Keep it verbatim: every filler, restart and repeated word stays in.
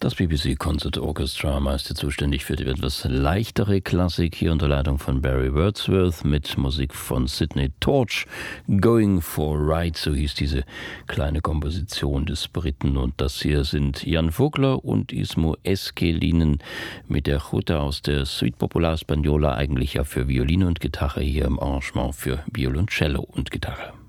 Das B B C Concert Orchestra, meiste zuständig für die etwas leichtere Klassik, hier unter Leitung von Barry Wordsworth mit Musik von Sidney Torch. Going for a Ride, so hieß diese kleine Komposition des Briten. Und das hier sind Jan Vogler und Ismo Eskelinen mit der Jutta aus der Suite Popular Spagnola, eigentlich ja für Violine und Gitarre, hier im Arrangement für Violoncello und Gitarre.